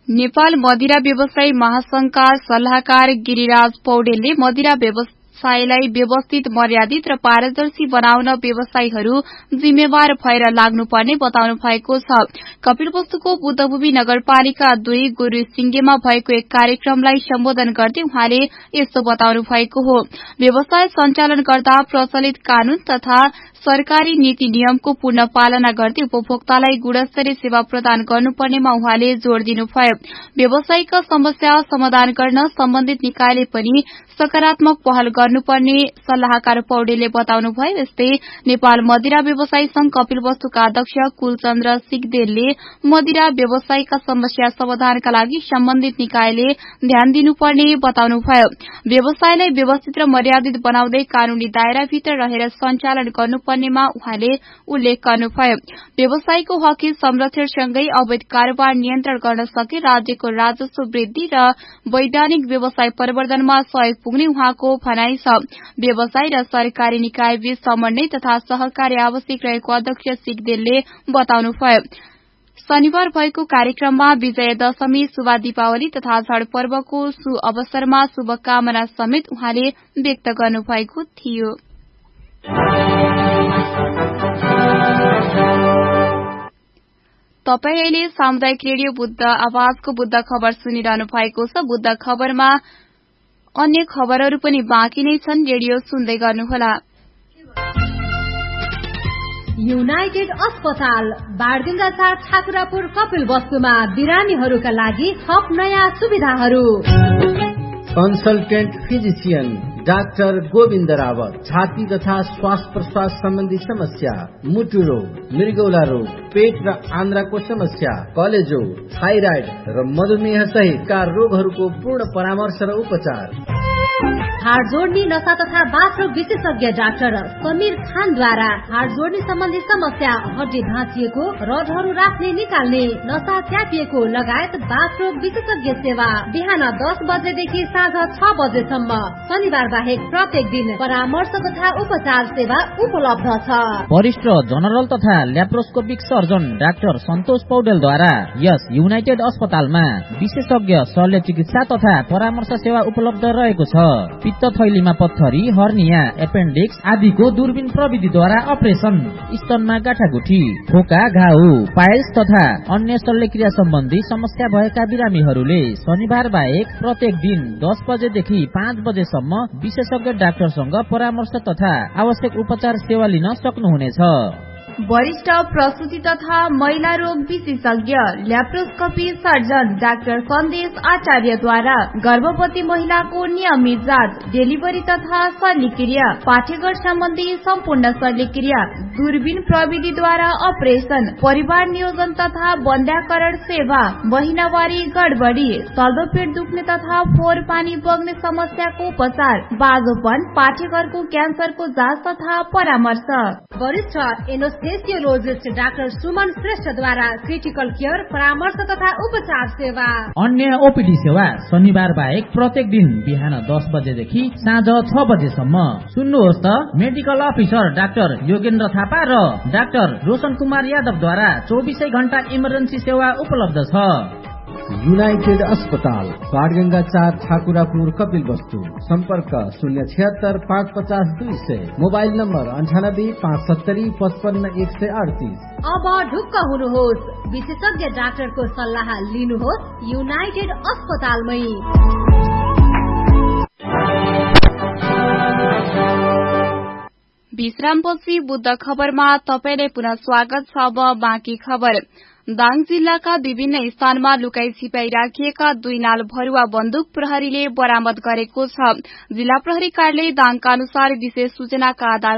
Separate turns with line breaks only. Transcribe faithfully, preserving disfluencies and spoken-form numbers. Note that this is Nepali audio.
नेपाल मदिरा व्यवसायी महासंघका सल्लाहकार गिरिराज पौडेलले मदिरा व्यवसायलाई व्यवस्थित, मर्यादित र पारदर्शी बनाउन व्यवसायीहरू जिम्मेवार भएर लाग्नुपर्ने बताउनु भएको छ। कपिलवस्तुको बुद्धभूमि नगरपालिका दुई गुरु सिंगेमा भएको एक कार्यक्रमलाई सम्बोधन गर्दै उहाँले यस्तो बताउनु भएको हो। व्यवसाय सञ्चालन गर्दा प्रचलित कानून तथा सरकारी नीति नियमको पूर्ण पालना गर्दै उपभोक्तालाई गुणस्तरीय सेवा प्रदान गर्नुपर्नेमा उहाँले जोड़ दिनुभयो। व्यवसायिक समस्या समाधान गर्न सम्बन्धित निकायले पनि सकारात्मक पहल गर्नुपर्ने सल्लाहकार पौडेलले बताउनुभयो। यस्तै नेपाल मदिरा व्यवसायी संघ कपिलवस्तुका अध्यक्ष कुलचन्द्र सिगदेलले मदिरा व्यवसायीका समस्या समाधानका लागि सम्बन्धित निकायले ध्यान दिनुपर्ने बताउनुभयो। व्यवसायलाई व्यवस्थित र मर्यादित बनाउँदै कानूनी दायराभित्र रहेर सञ्चालन गर्नुपर्नेमा उहाँले उल्लेख गर्नुभयो। व्यवसायीको हक संरक्षणसँगै अवैध कारोबार नियन्त्रण गर्न सके राज्यको राजस्व वृद्धि र वैधानिक व्यवसाय प्रवर्धनमा सहयोग पुग्ने उहाँको भनाइ छ। व्यवसाय र सरकारी निकाय बीच समन्वय तथा सहकारी आवश्यक रहेको अध्यक्ष सिगदेलले बताउनुभयो। शनिबार भएको कार्यक्रममा विजय दशमी, शुभा दीपावली तथा झड़ पर्वको सु अवसरमा शुभकामना समेत उहाँले व्यक्त गर्नुभएको थियो। तपाई अहिले सामुदायिक रेडियो बुद्ध आवाजको बुद्ध खबर सुनिरहनु भएको छ। बुद्ध खबरमा अन्य खबरहरू पनि बाँकी नै छन्। रेडियो सुन्दै गर्नुहोला।
युनाइटेड अस्पताल बारगंगा चार ठाकुरापुर कपिल वस्तुमा बिरामीहरूका लागि थप नयाँ सुविधाहरू।
Consultant physician doctor Govind Rawat, छाती तथा श्वास प्रश्वास सम्बन्धी समस्या, मुटु रोग, मृगौला रोग, पेट र आन्द्राको समस्या, कलेजो, थाइराइड र मधुमेह सहितका रोगहरूको पूर्ण परामर्श र उपचार।
हाड जोड्ने नसा तथा बाथरोग विशेषज्ञ डाक्टर समीर खानद्वारा हाड जोड्ने सम्बन्धी समस्या, हड्डी भाँचिएको, रडहरू राख्ने निकाल्ने, नसा च्यापिएको लगायत बाथरोग विशेषज्ञ सेवा बिहान दस बजेदेखि साँझ छ बजेसम्म। शनिबार बाहेक प्रत्येक दिन परामर्श तथा उपचार सेवा उपलब्ध छ।
वरिष्ठ जनरल तथा ल्याप्रोस्कोपिक सर्जन डाक्टर सन्तोष पौडेलद्वारा यस युनाइटेड अस्पतालमा विशेषज्ञ शल्य चिकित्सा तथा परामर्श सेवा उपलब्ध रहेको छ। पित्त थैलीमा पत्थरी, हर्निया, एपेन्डिक्स आदिको दूरबीन प्रविधिद्वारा अपरेसन, स्तनमा गाँठागुठी, फोका, घाउ, पाइल्स तथा अन्य शल्यक्रिया सम्बन्धी समस्या भएका बिरामीहरूले शनिबार बाहेक प्रत्येक दिन दस बजेदेखि पाँच बजेसम्म विशेषज्ञ डाक्टरसँग परामर्श तथा आवश्यक उपचार सेवा लिन सक्नुहुनेछ।
वरिष्ठ प्रसूति तथा महिला रोग विशेषज्ञ ल्याप्रोस्कोपी सर्जन डाक्टर सन्देश आचार्यद्वारा गर्भवती महिलाको नियमित जाँच, डेलिभरी तथा शल्यक्रिया, पाठ्यघर सम्बन्धी सम्पूर्ण शल्यक्रिया, दूरबीन प्रविधिद्वारा अपरेसन, परिवार नियोजन तथा बन्ध्याकरण सेवा, महिनावारी गडबडी, तल्दो पेट दुख्ने तथा फोहोर पानी बग्ने समस्याको उपचार, बाजोपन, पाठ्यघरको क्यान्सरको जाँच तथा परामर्श।
वरिष्ठ एनेस्थेसियोलोजिस्ट डाक्टर सुमन श्रेष्ठद्वारा क्रिटिकल केयर, परामर्श तथा उपचार सेवा।
अन्य ओपीडी सेवा शनिबार बाहेक प्रत्येक दिन बिहान दस बजेदेखि साँझ छ बजेसम्म। सुन्नुहोस् त, medical officer doctor Yogendra Thapa र डाक्टर रोशन कुमार यादवद्वारा चौबिसै घण्टा इमर्जेन्सी सेवा उपलब्ध छ।
युनाइटेड अस्पताल बाडगंगा चार ठाकुरापुर कपिल वस्तु। सम्पर्क शून्य छिहत्तर पाँच पचास दुई सय। मोबाइल नम्बर अन्ठानब्बे पाँच सत्तरी पचपन्न एक सय अडतिस।
अब ढुक्क हुनुहोस्, विशेषज्ञ डाक्टरको सल्लाह लिनुहोस् युनाइटेड अस्पतालमै।
विश्रामपछि बुद्ध खबरमा तपाईलाई पुनः स्वागत छ। अब बाँकी खबर। दाङ जिल्लाका विभिन्न स्थानमा लुकाई छिपाई राखिएका दुई नाल भरुवा बन्दुक प्रहरीले बरामद गरेको छ। जिल्ला प्रहरी कार्यालय दाङका अनुसार विशेष सूचनाका आधार